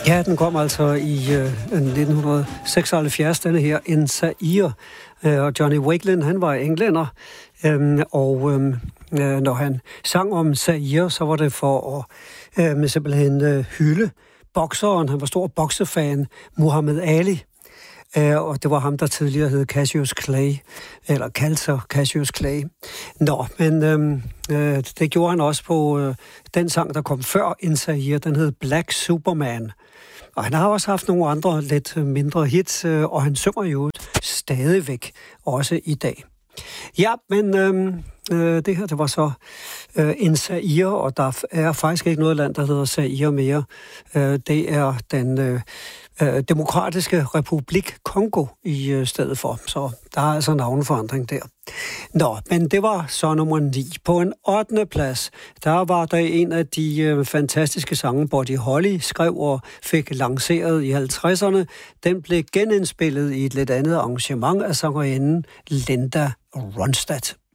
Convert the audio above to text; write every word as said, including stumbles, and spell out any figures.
Ja, den kom altså i øh, nitten seksoghalvfjerds, denne her, En Zaire. Øh, og Johnny Wakelin, han var englænder, øh, og øh, når han sang om Zaire, så var det for at øh, med simpelthen øh, hylde bokseren. Han var stor boksefan, Muhammad Ali. Uh, og det var ham, der tidligere hed Cassius Clay, eller kaldte sig Cassius Clay. Nå, men øhm, øh, det gjorde han også på øh, den sang, der kom før En Zaire. Den hed Black Superman. Og han har også haft nogle andre lidt mindre hits, øh, og han synger jo stadigvæk også i dag. Ja, men øhm, øh, det her, det var så øh, En Zaire, og der er faktisk ikke noget land, der hedder Zaire mere. Øh, det er den øh, øh, demokratiske republik Kongo i øh, stedet for, så der er altså navneforandring der. Nå, men det var så nummer ni. På en ottende plads, der var der en af de øh, fantastiske sange, Buddy Holly skrev og fik lanceret i halvtredserne. Den blev genindspillet i et lidt andet arrangement af sangerinden Linda Ronstadt.